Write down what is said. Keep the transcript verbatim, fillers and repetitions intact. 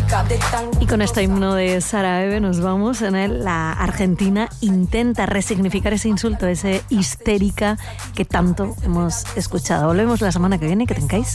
Y con este himno de Sara Eve nos vamos. En él la Argentina intenta resignificar ese insulto, ese histérica que tanto hemos escuchado. Volvemos la semana que viene, que tengáis